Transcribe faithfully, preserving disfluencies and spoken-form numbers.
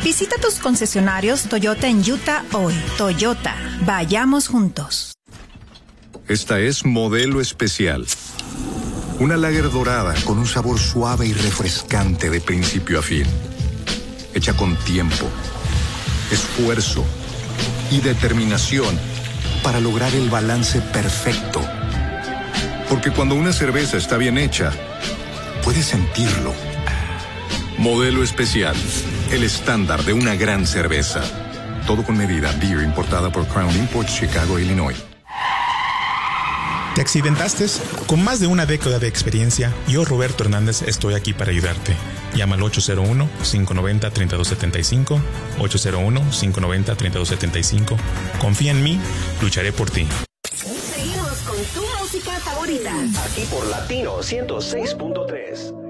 Visita tus concesionarios Toyota en Utah hoy. Toyota, vayamos juntos. Esta es Modelo Especial. Una lager dorada con un sabor suave y refrescante de principio a fin. Hecha con tiempo, esfuerzo y determinación para lograr el balance perfecto. Porque cuando una cerveza está bien hecha, puedes sentirlo. Modelo Especial, el estándar de una gran cerveza. Todo con medida. Beer importada por Crown Imports, Chicago, Illinois. ¿Te accidentaste? Con más de una década de experiencia, yo, Roberto Hernández, estoy aquí para ayudarte. Llama al ocho cero uno, cinco nueve cero, tres dos siete cinco, ocho cero uno, cinco nueve cero, tres dos siete cinco. Confía en mí, lucharé por ti. Seguimos con tu música favorita. Aquí por Latino ciento seis punto tres.